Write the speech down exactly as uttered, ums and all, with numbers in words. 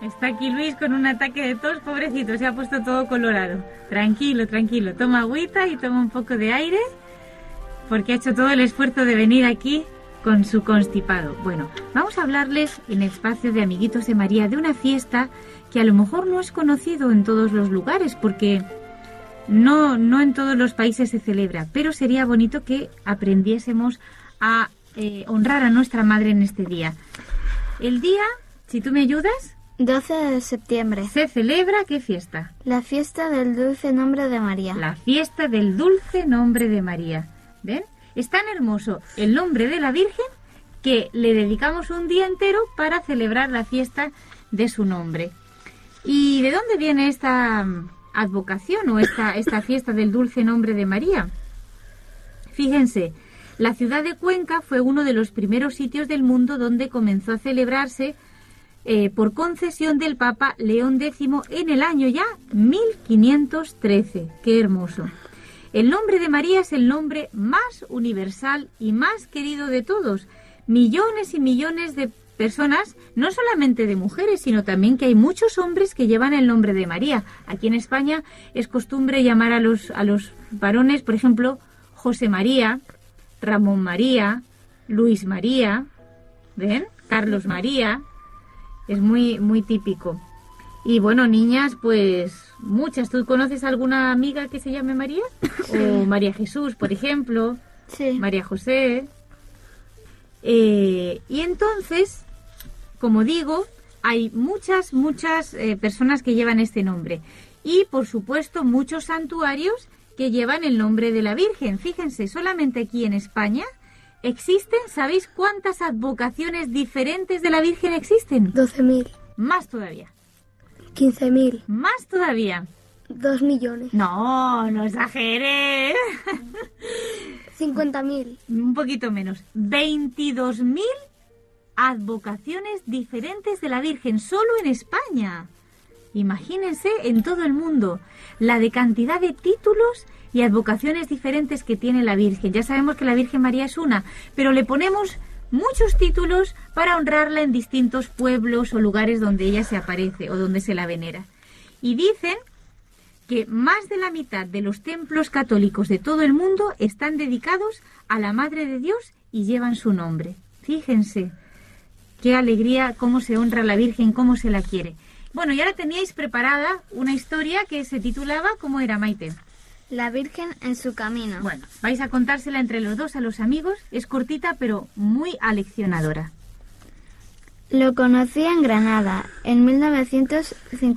Está aquí Luis con un ataque de tos, pobrecito, se ha puesto todo colorado. Tranquilo, tranquilo, toma agüita y toma un poco de aire, porque ha hecho todo el esfuerzo de venir aquí con su constipado. Bueno, vamos a hablarles en el espacio de Amiguitos de María de una fiesta que a lo mejor no es conocido en todos los lugares, porque no, no en todos los países se celebra, pero sería bonito que aprendiésemos a eh, honrar a nuestra madre en este día. El día, si tú me ayudas, doce de septiembre. ¿Se celebra qué fiesta? La fiesta del dulce nombre de María. La fiesta del dulce nombre de María. ¿Ven? Es tan hermoso el nombre de la Virgen que le dedicamos un día entero para celebrar la fiesta de su nombre. ¿Y de dónde viene esta advocación o esta, esta fiesta del dulce nombre de María? Fíjense, la ciudad de Cuenca fue uno de los primeros sitios del mundo donde comenzó a celebrarse eh, por concesión del Papa León décimo en el año ya mil quinientos trece. ¡Qué hermoso! El nombre de María es el nombre más universal y más querido de todos. Millones y millones de personas, no solamente de mujeres, sino también que hay muchos hombres que llevan el nombre de María. Aquí en España es costumbre llamar a los, a los varones, por ejemplo, José María, Ramón María, Luis María, ¿ven? Carlos María, es muy, muy típico. Y bueno, niñas, pues muchas. ¿Tú conoces alguna amiga que se llame María? O María Jesús, por ejemplo. Sí. María José. Eh, y entonces, como digo, hay muchas, muchas eh, personas que llevan este nombre. Y, por supuesto, muchos santuarios que llevan el nombre de la Virgen. Fíjense, solamente aquí en España existen, ¿sabéis cuántas advocaciones diferentes de la Virgen existen? doce mil. Más todavía. quince mil. Más todavía. dos millones. No, no exageres. cincuenta mil. Un poquito menos. veintidós mil advocaciones diferentes de la Virgen, solo en España. Imagínense en todo el mundo la de cantidad de títulos y advocaciones diferentes que tiene la Virgen. Ya sabemos que la Virgen María es una, pero le ponemos muchos títulos para honrarla en distintos pueblos o lugares donde ella se aparece o donde se la venera. Y dicen que más de la mitad de los templos católicos de todo el mundo están dedicados a la Madre de Dios y llevan su nombre. Fíjense, qué alegría, cómo se honra a la Virgen, cómo se la quiere. Bueno, y ahora teníais preparada una historia que se titulaba, ¿cómo era, Maite? La Virgen en su camino. Bueno, vais a contársela entre los dos a los amigos. Es cortita, pero muy aleccionadora. Lo conocí en Granada, en mil novecientos cincuenta.